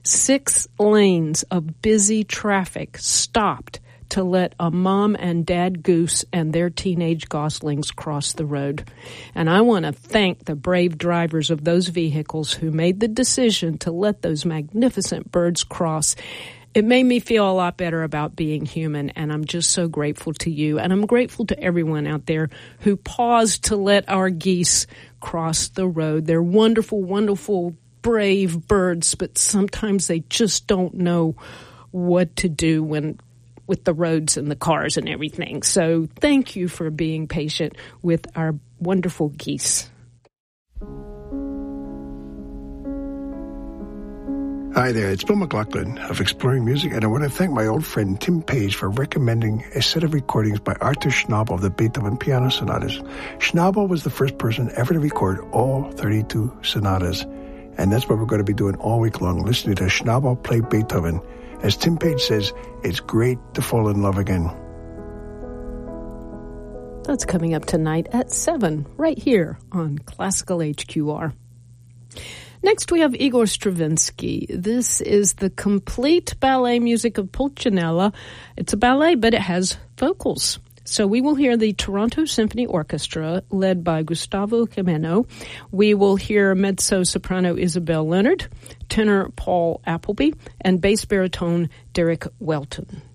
6 lanes of busy traffic stopped to let a mom and dad goose and their teenage goslings cross the road. And I want to thank the brave drivers of those vehicles who made the decision to let those magnificent birds cross. It made me feel a lot better about being human, and I'm just so grateful to you. And I'm grateful to everyone out there who paused to let our geese cross the road. They're wonderful, wonderful, brave birds, but sometimes they just don't know what to do with the roads and the cars and everything. So thank you for being patient with our wonderful geese. Hi there, it's Bill McLaughlin of Exploring Music, and I want to thank my old friend Tim Page for recommending a set of recordings by Arthur Schnabel of the Beethoven Piano Sonatas. Schnabel was the first person ever to record all 32 sonatas, and that's what we're going to be doing all week long, listening to Schnabel play Beethoven. As Tim Page says, it's great to fall in love again. That's coming up tonight at 7, right here on Classical HQR. Next, we have Igor Stravinsky. This is the complete ballet music of Pulcinella. It's a ballet, but it has vocals. So we will hear the Toronto Symphony Orchestra, led by Gustavo Gimeno. We will hear mezzo-soprano Isabel Leonard, tenor Paul Appleby, and bass baritone Derek Welton.